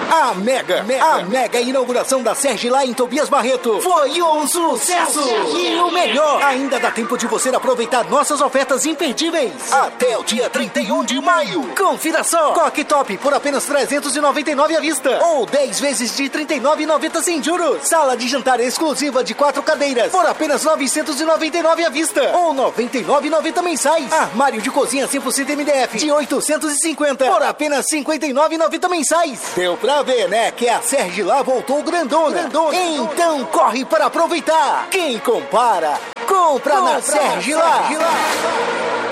A mega inauguração da Sergilá em Tobias Barreto foi um sucesso! E o melhor, ainda dá tempo de você aproveitar nossas ofertas imperdíveis até o dia 31 de maio. Confira só, Coque Top por apenas R$399 à vista ou 10 vezes de R$39,90 sem juros. Sala de jantar exclusiva de 4 cadeiras por apenas R$999 à vista ou R$99,90 mensais. Armário de cozinha 100% MDF de R$850 por apenas R$59,90 mensais. Deu pra ver, né, que a Sergilá voltou grandona. Então corre para aproveitar. Quem compara, compra na Sergilá.